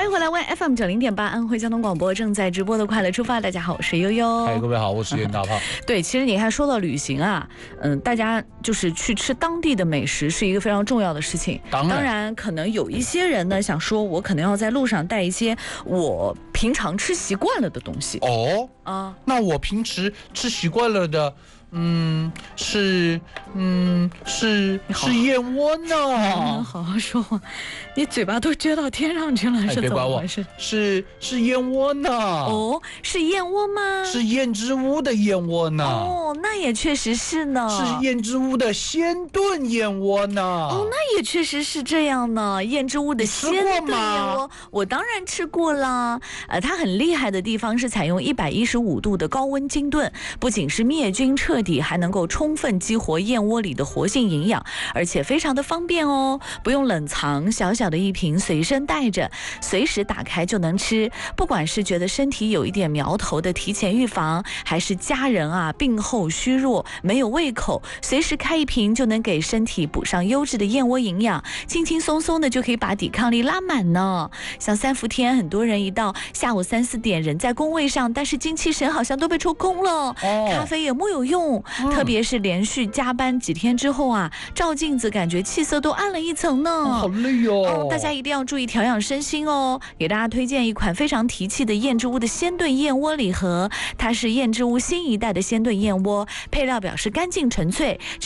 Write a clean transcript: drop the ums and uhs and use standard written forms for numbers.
欢迎回来，One FM 90.8安徽交通广播正在直播的快乐出发。大家好，我是悠悠。 嗨，各位好，我是袁大胖。 对，其实你看，说到旅行啊，大家就是去吃当地的美食是一个非常重要的事情。当然，可能有一些人呢想说，我可能要在路上带一些我平常吃习惯了的东西。 哦，那我平时吃习惯了的。是燕窝呢。 好好说话，你嘴巴都撅到天上去了，是怎么回事？ 是燕窝呢。 哦，是燕窝吗？ 是燕之屋的燕窝呢。 哦，那也确实是呢。 是燕之屋的鲜炖燕窝呢。 哦，那也确实是这样呢。燕之屋的鲜炖燕窝，我当然吃过啦。它很厉害的地方是采用115度的高温精炖，不仅是灭菌彻底，还能够充分激活燕窝里的活性营养，而且非常的方便哦，不用冷藏，小小的一瓶随身带着，随时打开就能吃。不管是觉得身体有一点苗头的提前预防，还是家人啊病后虚弱没有胃口，随时开一瓶就能给身体补上优质的燕窝营养，轻轻松松的就可以把抵抗力拉满呢。像3伏天，很多人一到下午3、4点人在工位上，但是精气神好像都被抽空了，咖啡也木有用。特别是连续加班几天之后啊，照镜子感觉气色都暗了一层呢。 好累哦。 大家一定要注意调养身心哦。给大家推荐一款非常提气的燕之屋的鲜炖燕窝礼盒，它是燕之屋新一代的鲜炖燕窝，配料表是干净纯粹。